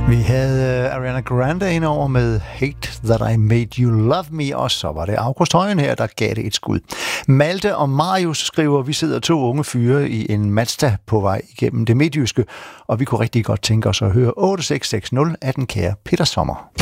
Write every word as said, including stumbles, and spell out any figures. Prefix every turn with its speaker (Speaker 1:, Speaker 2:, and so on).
Speaker 1: Vi havde Ariana Grande ind over med Hate That I Made You Love Me, og så var det August Højen her, der gav det et skud. Malte og Marius skriver, vi sidder to unge fyre i en Mazda på vej igennem det midtjyske, og vi kunne rigtig godt tænke os at høre otte seks seks nul af den kære Peter Sommer.